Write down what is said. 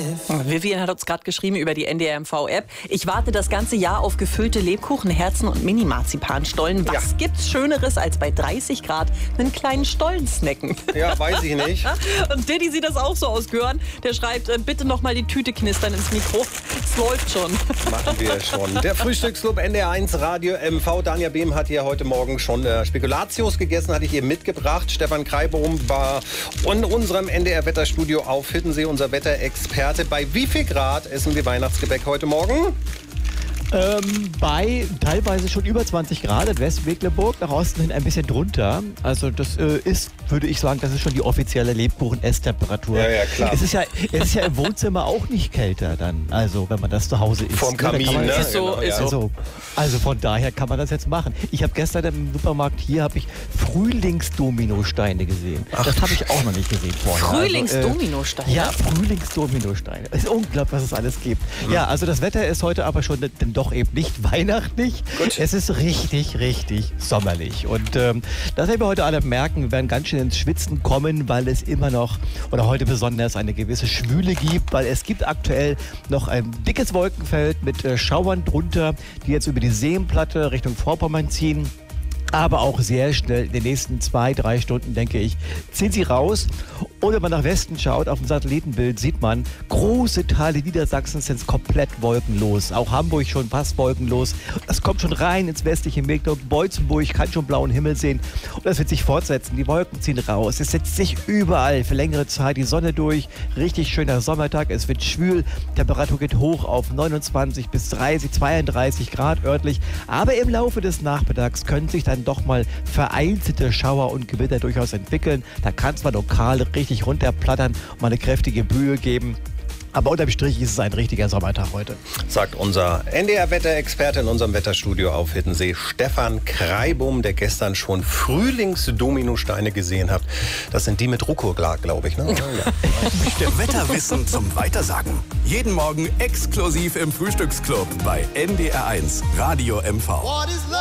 Vivian hat uns gerade geschrieben über die NDR-MV-App. Ich warte das ganze Jahr auf gefüllte Lebkuchen, Herzen und Mini-Marzipanstollen. Was gibt's Schöneres, als bei 30 Grad einen kleinen Stollen snacken? Ja, weiß ich nicht. Und Diddy sieht das auch so ausgehören. Der schreibt, bitte noch mal die Tüte knistern ins Mikro. Es läuft schon. Machen wir schon. Der Frühstücksclub NDR1 Radio MV. Danja Behm hat hier heute Morgen schon Spekulatius gegessen, hatte ich ihr mitgebracht. Stefan Kreibohm war in unserem NDR-Wetterstudio auf Hiddensee, unser Wetterexperte. Bei wie viel Grad essen wir Weihnachtsgebäck heute Morgen? Bei teilweise schon über 20 Grad in Westmecklenburg, nach Osten hin ein bisschen drunter. Also das ist, würde ich sagen, das ist schon die offizielle Lebkuchen-Esstemperatur. Ja, klar. Es ist ja im Wohnzimmer auch nicht kälter dann, also wenn man das zu Hause isst. Vorm Kamin, ne? Ist so. Also von daher kann man das jetzt machen. Ich habe gestern im Supermarkt hier Frühlingsdominosteine gesehen. Das habe ich auch noch nicht gesehen vorher. Frühlingsdominosteine? Ja, Frühlingsdominosteine. Es ist unglaublich, was es alles gibt. Ja, also das Wetter ist heute aber schon denn doch eben nicht weihnachtlich. Gut. Es ist richtig, richtig sommerlich. Und das werden wir heute alle merken. Wir werden ganz schön ins Schwitzen kommen, weil es immer noch, oder heute besonders, eine gewisse Schwüle gibt, weil es gibt aktuell noch ein dickes Wolkenfeld mit Schauern drunter, die jetzt über die Seenplatte Richtung Vorpommern ziehen. Aber auch sehr schnell in den nächsten 2-3 Stunden, denke ich, ziehen sie raus. Und wenn man nach Westen schaut, auf dem Satellitenbild sieht man, große Teile Niedersachsens sind komplett wolkenlos. Auch Hamburg schon fast wolkenlos. Das kommt schon rein ins westliche Mecklenburg. Beutzenburg kann schon blauen Himmel sehen. Und das wird sich fortsetzen. Die Wolken ziehen raus. Es setzt sich überall für längere Zeit die Sonne durch. Richtig schöner Sommertag. Es wird schwül. Temperatur geht hoch auf 29 bis 30, 32 Grad örtlich. Aber im Laufe des Nachmittags können sich dann doch mal vereinzelte Schauer und Gewitter durchaus entwickeln. Da kann es mal lokal richtig runterplattern und mal eine kräftige Böe geben. Aber unterm Strich ist es ein richtiger Sommertag heute. Sagt unser NDR-Wetterexperte in unserem Wetterstudio auf Hiddensee, Stefan Kreibohm, der gestern schon Frühlingsdominosteine gesehen hat. Das sind die mit Rucola, glaube ich, ne? Ja. Wetterwissen zum Weitersagen. Jeden Morgen exklusiv im Frühstücksclub bei NDR1 Radio MV.